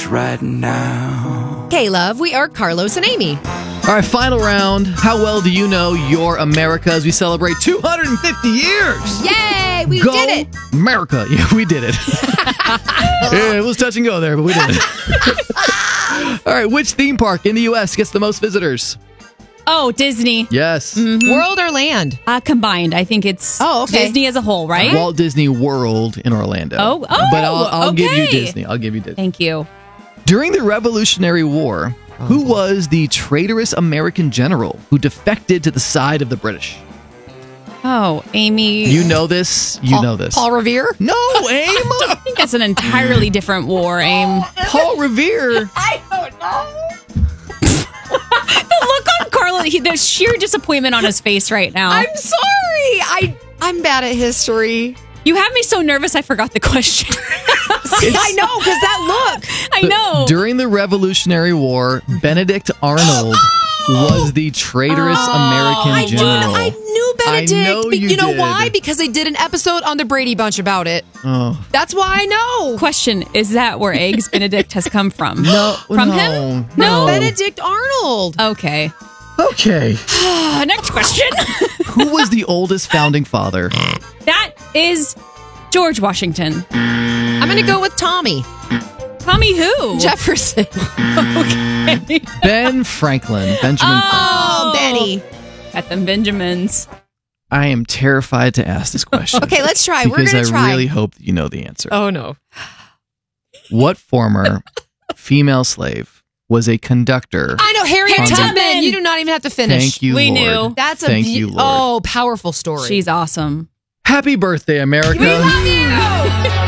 much right now. Okay, love, we are Carlos and Amy. All right, final round. How well do you know your America as we celebrate 250 years? Yay, we Go did it. America. Yeah, we did it. Yeah, it was touch and go there, but we did it. All right, which theme park in the U.S. gets the most visitors? Oh, Disney. Yes. World or land? Combined. I think it's okay. Disney as a whole, right? Walt Disney World in Orlando. Oh, but I'll give you okay. Disney. I'll give you Disney. Thank you. During the Revolutionary War, who was the traitorous American general who defected to the side of the British? Oh, Amy. You know this. You know this. Paul Revere? No, Aim. I think that's an entirely different war, Aim. Paul Revere. I don't know. The look on Carlo, the sheer disappointment on his face right now. I'm sorry. I'm bad at history. You have me so nervous I forgot the question. I know, because that look. I know. During the Revolutionary War, Benedict Arnold was the traitorous American general. I knew Benedict. I know you know did. why? Because they did an episode on the Brady Bunch about it. Oh. That's why I know. Question, is that where Eggs Benedict has come from? No. From no, him? No. Benedict Arnold. Okay. Okay. Next question. Who was the oldest founding father? That is George Washington. I'm going to go with Tommy. Tommy who? Jefferson. Okay. Ben Franklin. Benjamin Franklin. Oh, Benny. Got them Benjamins. I am terrified to ask this question. Okay, let's try. We're Because going to try. I really hope that you know the answer. Oh, no. What former female slave was a conductor? I know, Harriet Harriet Tubman. Tubman. You do not even have to finish. Thank you, We Lord. knew. That's a Thank you, Lord. Oh, powerful story. She's awesome. Happy birthday, America. We love you.